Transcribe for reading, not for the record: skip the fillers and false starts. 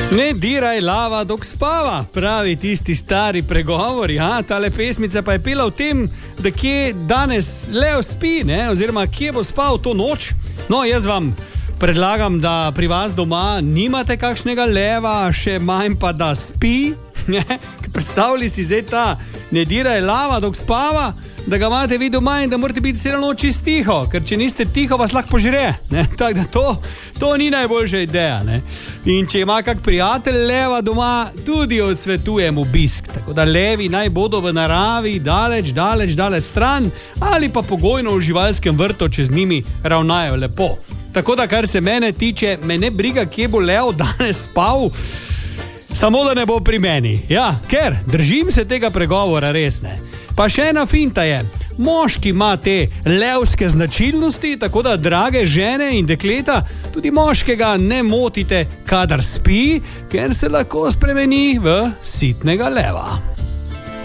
Ne diraj lava, dok spava, pravi tisti stari pregovor. Ja, tale pesmica pa je pela v tem, da kje danes lev spi, ne? Oziroma kje bo spal to noč. No, jaz vam predlagam, da pri vas doma nimate kakšnega leva, še manj pa da spi. Predstavljaj si zdaj ta ne diraj lava, dok spava, da ga imate vi doma in da morate biti celo noč tiho, ker če niste tiho, vas lahko požre. Tako da to ni najboljša ideja. Ne? In če ima kak prijatelj leva doma, tudi odsvetujem obisk. Tako da levi naj bodo v naravi daleč stran ali pa pogojno v živalskem vrtu, če z njimi ravnajo lepo. Tako da, kar se mene tiče, me ne briga, kje bo lev danes spal, samo da ne bo pri meni. Ja, ker držim se tega pregovora res ne. Pa še ena finta je. Moški ima te levske značilnosti, tako da, drage žene in dekleta, tudi moškega ne motite, kadar spi, ker se lahko spremeni v sitnega leva.